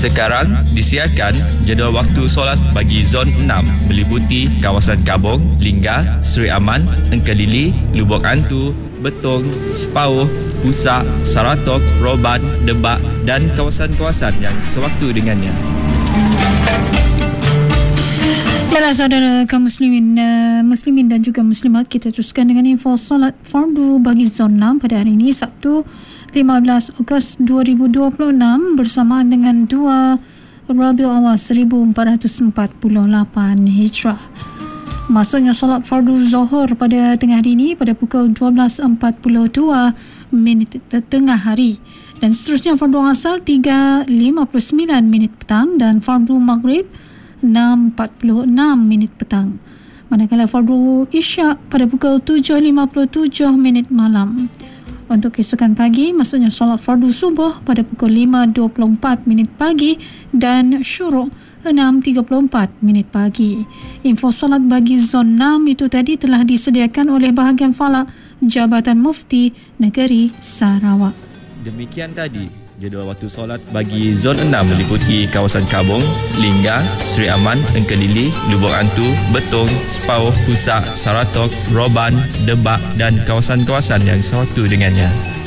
Sekarang disiarkan jadual waktu solat bagi Zon 6 meliputi kawasan Kabong, Lingga, Seri Aman, Engkelili, Lubuk Antu, Betong, Sepauh, Pusak, Saratok, Roban, Debak dan kawasan-kawasan yang sewaktu dengannya. Baiklah saudara kaum muslimin dan juga muslimat, kita teruskan dengan info solat fardu bagi Zon 6 pada hari ini Sabtu 15 Ogos 2026 bersamaan dengan 2 Rabiul Awal 1448 Hijrah. Maksudnya solat fardu Zuhur pada tengah hari ini pada pukul 12.42 tengah hari, dan seterusnya fardu Asar 3.59 petang dan fardu Maghrib 6.46 petang. Manakala fardu Isyak pada pukul 7.57 malam. Untuk keesokan pagi, maksudnya solat fardu subuh pada pukul 5.24 pagi dan syuruk 6.34 pagi. Info solat bagi Zon 6 itu tadi telah disediakan oleh bahagian falak Jabatan Mufti Negeri Sarawak. Demikian tadi jadual waktu solat bagi Zon 6 meliputi kawasan Kabong, Lingga, Seri Aman, Engkelili, Lubuk Antu, Betong, Sepauh, Pusak, Saratok, Roban, Debak dan kawasan-kawasan yang sewaktu dengannya.